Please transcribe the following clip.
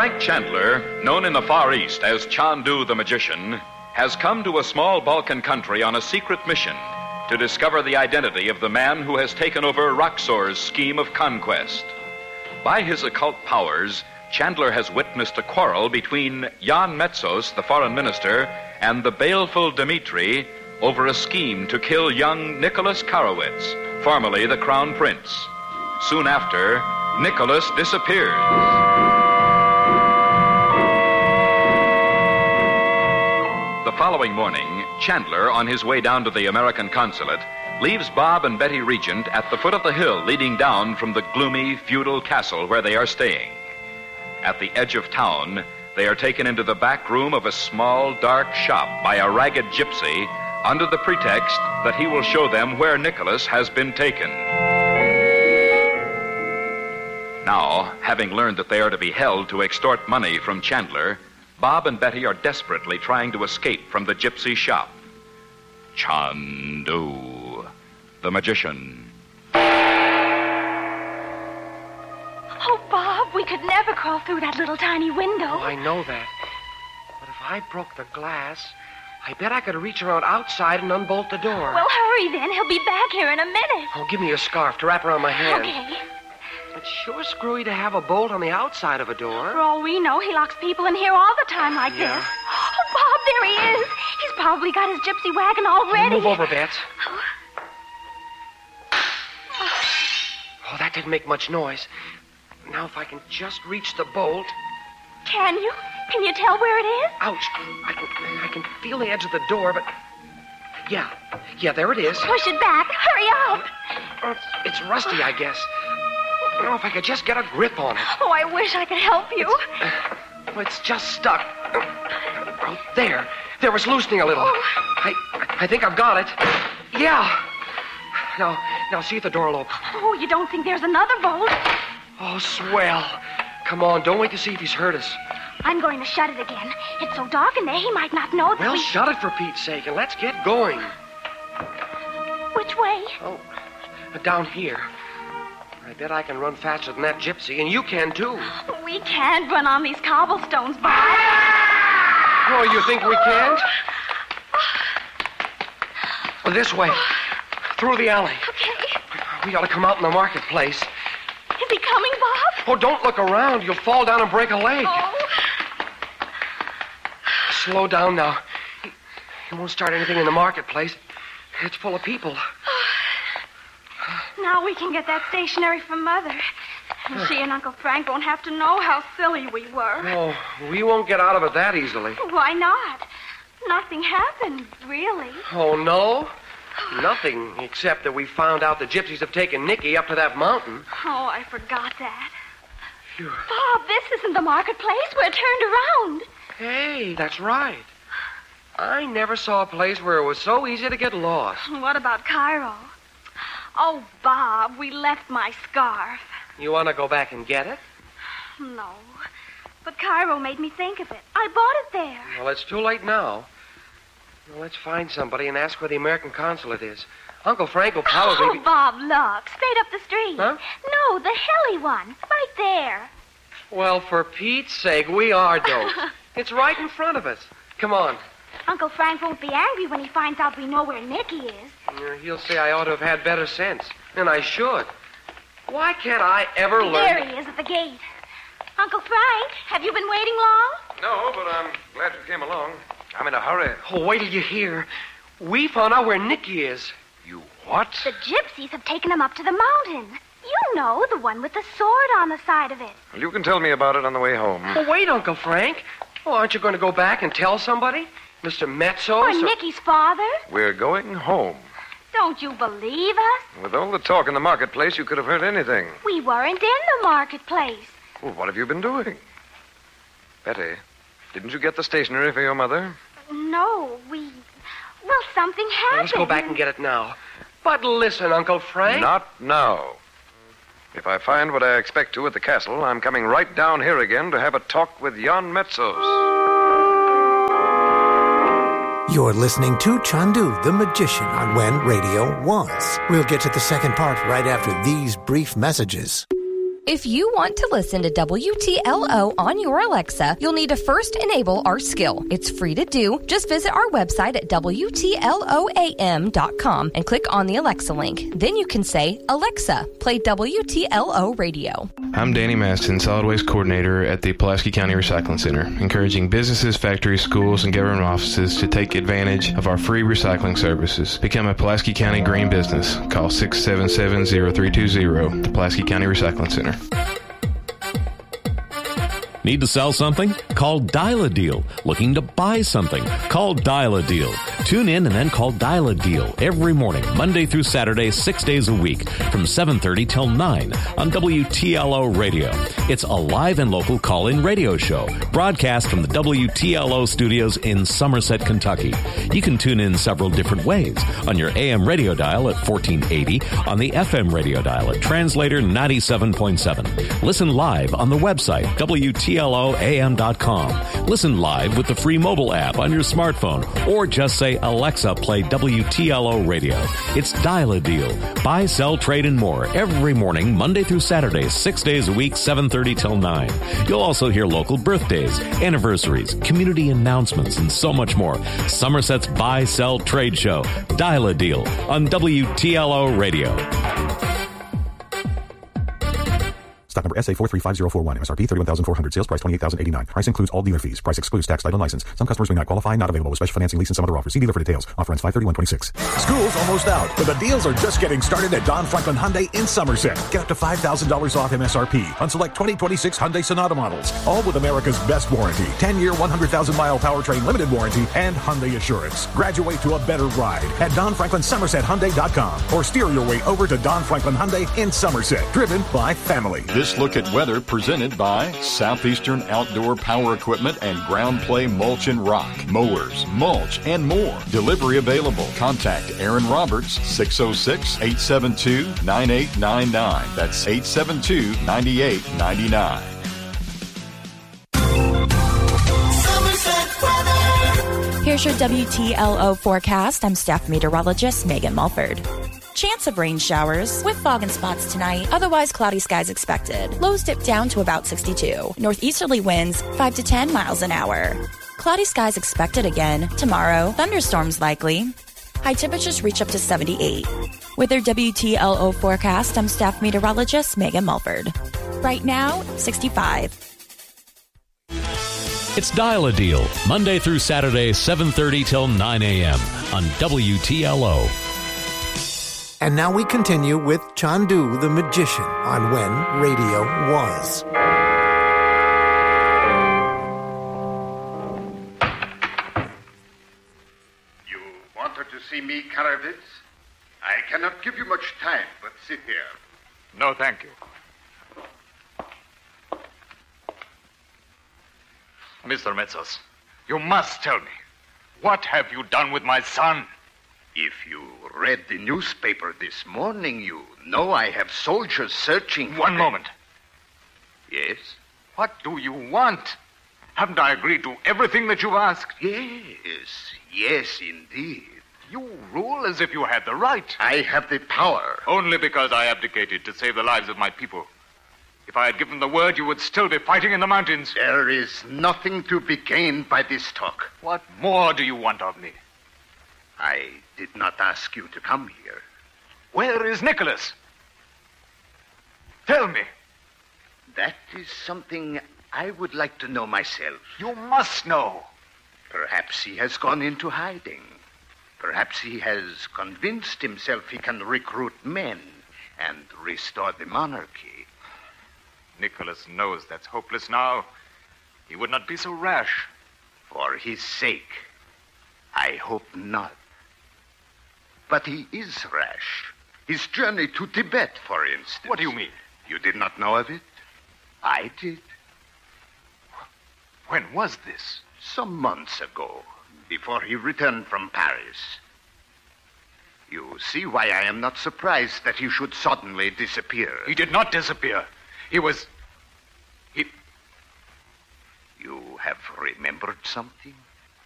Frank Chandler, known in the Far East as Chandu the Magician, has come to a small Balkan country on a secret mission to discover the identity of the man who has taken over Roxor's scheme of conquest. By his occult powers, Chandler has witnessed a quarrel between Jan Metzos, the foreign minister, and the baleful Dmitri over a scheme to kill young Nicholas Karowitz, formerly the Crown Prince. Soon after, Nicholas disappears. The following morning, Chandler, on his way down to the American consulate, leaves Bob and Betty Regent at the foot of the hill leading down from the gloomy, feudal castle where they are staying. At the edge of town, they are taken into the back room of a small, dark shop by a ragged gypsy under the pretext that he will show them where Nicholas has been taken. Now, having learned that they are to be held to extort money from Chandler, Bob and Betty are desperately trying to escape from the gypsy shop. Chandu, the magician. Oh, Bob, we could never crawl through that little tiny window. Oh, I know that. But if I broke the glass, I bet I could reach around outside and unbolt the door. Well, hurry then. He'll be back here in a minute. Oh, give me a scarf to wrap around my hand. Okay. It's sure screwy to have a bolt on the outside of a door. For all we know, he locks people in here all the time like this. Oh, Bob, there he is. He's probably got his gypsy wagon already. Move over, Bets. Oh, that didn't make much noise. Now, if I can just reach the bolt. Can you? Can you tell where it is? Ouch. I can feel the edge of the door, but... Yeah, there it is. Push it back. Hurry up. Oh, it's rusty, I guess. Oh, if I could just get a grip on it. Oh, I wish I could help you. It's just stuck. Oh, there. There, it's loosening a little. Oh. I think I've got it. Yeah. Now see if the door will open. Oh, you don't think there's another bolt? Oh, swell. Come on, don't wait to see if he's hurt us. I'm going to shut it again. It's so dark in there, he might not know that Well, shut it for Pete's sake, and let's get going. Which way? Oh, down here. I bet I can run faster than that gypsy, and you can, too. We can't run on these cobblestones, Bob. Oh, you think we can't? This way. Through the alley. Okay. We ought to come out in the marketplace. Is he coming, Bob? Oh, don't look around. You'll fall down and break a leg. Oh. Slow down now. He won't start anything in the marketplace. It's full of people. Now we can get that stationery from Mother. And she and Uncle Frank won't have to know how silly we were. Oh, we won't get out of it that easily. Why not? Nothing happened, really. Oh, no? Nothing, except that we found out the gypsies have taken Nicky up to that mountain. Oh, I forgot that. Phew. Bob, this isn't the marketplace. We're turned around. Hey, that's right. I never saw a place where it was so easy to get lost. What about Cairo? Oh, Bob, we left my scarf. You want to go back and get it? No. But Cairo made me think of it. I bought it there. Well, it's too late now. Well, let's find somebody and ask where the American consulate is. Uncle Frank will probably... Oh, Bob, look. Straight up the street. Huh? No, the hilly one. Right there. Well, for Pete's sake, we are dopes. It's right in front of us. Come on. Uncle Frank won't be angry when he finds out we know where Nicky is. He'll say I ought to have had better sense. And I should. Why can't I ever learn... There he is at the gate. Uncle Frank, have you been waiting long? No, but I'm glad you came along. I'm in a hurry. Oh, wait till you hear. We found out where Nicky is. You what? The gypsies have taken him up to the mountain. You know, the one with the sword on the side of it. Well, you can tell me about it on the way home. Oh, wait, Uncle Frank. Oh, aren't you going to go back and tell somebody? Mr. Metzos? Or Nicky's father? We're going home. Don't you believe us? With all the talk in the marketplace, you could have heard anything. We weren't in the marketplace. Well, what have you been doing? Betty, didn't you get the stationery for your mother? No, Well, something happened. Let's go back and get it now. But listen, Uncle Frank. Not now. If I find what I expect to at the castle, I'm coming right down here again to have a talk with Jan Metzos. You're listening to Chandu the Magician on When Radio Was. We'll get to the second part right after these brief messages. If you want to listen to WTLO on your Alexa, you'll need to first enable our skill. It's free to do. Just visit our website at WTLOAM.com and click on the Alexa link. Then you can say, Alexa, play WTLO Radio. I'm Danny Maston, Solid Waste Coordinator at the Pulaski County Recycling Center, encouraging businesses, factories, schools, and government offices to take advantage of our free recycling services. Become a Pulaski County green business. Call 677-0320, the Pulaski County Recycling Center. Need to sell something? Call Dial-A-Deal. Looking to buy something? Call Dial-A-Deal. Tune in and then call Dial-A-Deal every morning, Monday through Saturday, 6 days a week, from 7:30 till 9 on WTLO Radio. It's a live and local call-in radio show, broadcast from the WTLO studios in Somerset, Kentucky. You can tune in several different ways. On your AM radio dial at 1480, on the FM radio dial at Translator 97.7. Listen live on the website, WTLOAM.com. Listen live with the free mobile app on your smartphone, or just say, Alexa, play WTLO Radio. It's Dial-A-Deal. Buy, sell, trade, and more every morning, Monday through Saturday, 6 days a week, 7:30 till 9. You'll also hear local birthdays, anniversaries, community announcements, and so much more. Somerset's Buy, Sell, Trade Show. Dial-A-Deal on WTLO Radio. Stock number SA435041. MSRP 31,400. Sales price 28,089. Price includes all dealer fees. Price excludes tax, title, and license. Some customers may not qualify. Not available with special financing, lease, and some other offers. See dealer for details. Offer ends 5/31/26. School's almost out, but the deals are just getting started at Don Franklin Hyundai in Somerset. Get up to $5,000 off MSRP on select 2026 Hyundai Sonata models. All with America's best warranty. 10-year, 100,000-mile powertrain limited warranty and Hyundai Assurance. Graduate to a better ride at DonFranklinSomersetHyundai.com or steer your way over to Don Franklin Hyundai in Somerset. Driven by family. This look at weather presented by Southeastern Outdoor Power Equipment and Ground Play Mulch and Rock. Mowers, mulch, and more. Delivery available. Contact Aaron Roberts, 606-872-9899. That's 872-9899. Here's your WTLO forecast. I'm staff meteorologist Megan Mulford. Chance of rain showers with fog and spots tonight. Otherwise, cloudy skies expected. Lows dip down to about 62. Northeasterly winds 5 to 10 miles an hour. Cloudy skies expected again tomorrow. Thunderstorms likely. High temperatures reach up to 78. With their WTLO forecast, I'm staff meteorologist Megan Mulford. Right now, 65. It's Dial-A-Deal, Monday through Saturday, 7:30 till 9 a.m. on WTLO. And now we continue with Chandu the Magician on When Radio Was. You wanted to see me, Karavitz? I cannot give you much time, but sit here. No, thank you. Mr. Metzos, you must tell me, what have you done with my son? If you read the newspaper this morning, you know I have soldiers searching for... One moment. Yes? What do you want? Haven't I agreed to everything that you've asked? Yes, indeed. You rule as if you had the right. I have the power. Only because I abdicated to save the lives of my people. If I had given the word, you would still be fighting in the mountains. There is nothing to be gained by this talk. What more do you want of me? I did not ask you to come here. Where is Nicholas? Tell me. That is something I would like to know myself. You must know. Perhaps he has gone into hiding. Perhaps he has convinced himself he can recruit men and restore the monarchy. Nicholas knows that's hopeless now. He would not be so rash. For his sake, I hope not. But he is rash. His journey to Tibet, for instance. What do you mean? You did not know of it? I did. When was this? Some months ago, before he returned from Paris. You see why I am not surprised that he should suddenly disappear. He did not disappear. He... You have remembered something?